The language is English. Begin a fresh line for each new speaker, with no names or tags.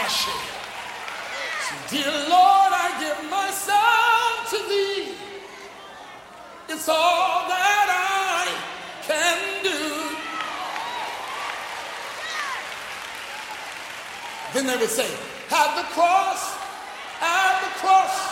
mercy. So, dear Lord, I give myself to thee. It's all that I can do. Then they would say, at the cross,